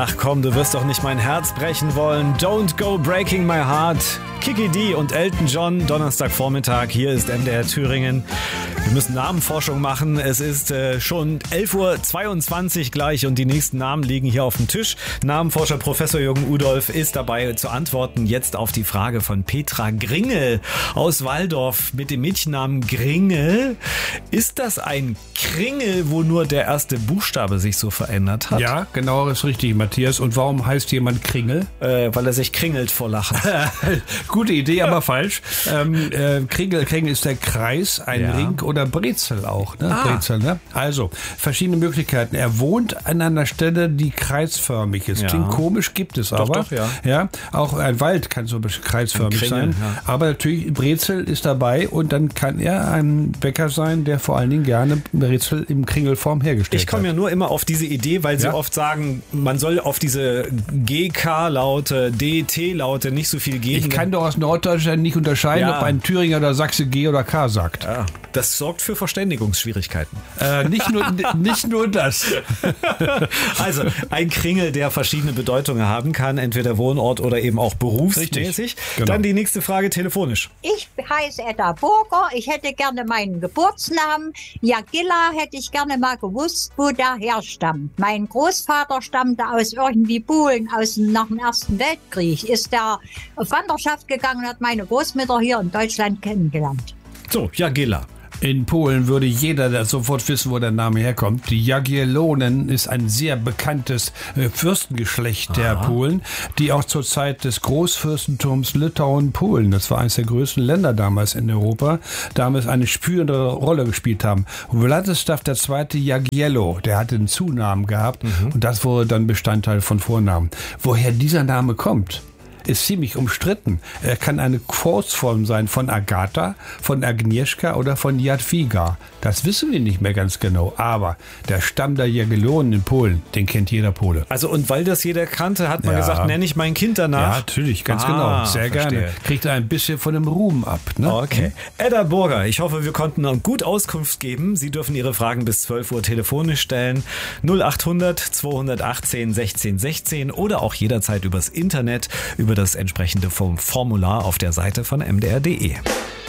Ach komm, du wirst doch nicht mein Herz brechen wollen. Don't go breaking my heart. Kiki D und Elton John, Donnerstagvormittag. Hier ist MDR Thüringen. Wir müssen Namenforschung machen. Es ist schon 11.22 Uhr gleich und die nächsten Namen liegen hier auf dem Tisch. Namenforscher Professor Jürgen Udolph ist dabei zu antworten jetzt auf die Frage von Petra Gringel aus Walldorf mit dem Mädchennamen Gringel. Ist das ein Kringel, wo nur der erste Buchstabe sich so verändert hat? Ja, genau, ist richtig, Matthias. Und warum heißt jemand Kringel? Weil er sich kringelt vor Lachen. Gute Idee, aber falsch. Kringel ist der Kreis, ein Ring oder Brezel auch. Ne? Brezel, ne? Also, verschiedene Möglichkeiten. Er wohnt an einer Stelle, die kreisförmig ist. Klingt komisch, gibt es aber. Doch, ja. Ja, auch ein Wald kann so kreisförmig Kringel, sein. ja. Aber natürlich, Brezel ist dabei und dann kann er ein Bäcker sein, der vor allen Dingen gerne Brezel in Kringelform hergestellt hat. Ich komme ja nur immer auf diese Idee, weil sie oft sagen, man soll auf diese GK-Laute, DT-Laute nicht so viel geben. Ich kann doch aus Norddeutschland nicht unterscheiden, ob ein Thüringer oder Sachse G oder K sagt. Ja, das sorgt für Verständigungsschwierigkeiten. Nicht nur das. Also ein Kringel, der verschiedene Bedeutungen haben kann, entweder Wohnort oder eben auch berufsmäßig. Genau. Dann die nächste Frage telefonisch. Ich heiße Edda Burger. Ich hätte gerne meinen Geburtsnamen. Jagilla hätte ich gerne mal gewusst, wo der herstammt. Mein Großvater stammte aus irgendwie Polen, nach dem Ersten Weltkrieg. Ist der auf Wanderschaft gegangen und hat meine Großmutter hier in Deutschland kennengelernt. So, Jagilla. In Polen würde jeder sofort wissen, wo der Name herkommt. Die Jagiellonen ist ein sehr bekanntes Fürstengeschlecht der Polen, die auch zur Zeit des Großfürstentums Litauen-Polen, das war eines der größten Länder damals in Europa, damals eine spürende Rolle gespielt haben. Władysław II. Jagiello, der hatte einen Zunamen gehabt und das wurde dann Bestandteil von Vornamen. Woher dieser Name kommt, ist ziemlich umstritten. Er kann eine Kurzform sein von Agatha, von Agnieszka oder von Jadwiga. Das wissen wir nicht mehr ganz genau. Aber der Stamm der Jagiellonen in Polen, den kennt jeder Pole. Also und weil das jeder kannte, hat man gesagt, nenne ich mein Kind danach. Ja, natürlich, ganz genau. Sehr gerne. Kriegt er ein bisschen von dem Ruhm ab. Ne? Okay. Edda Burger, ich hoffe, wir konnten gut Auskunft geben. Sie dürfen Ihre Fragen bis 12 Uhr telefonisch stellen. 0800 218 16 16 oder auch jederzeit übers Internet, über das entsprechende Formular auf der Seite von mdr.de.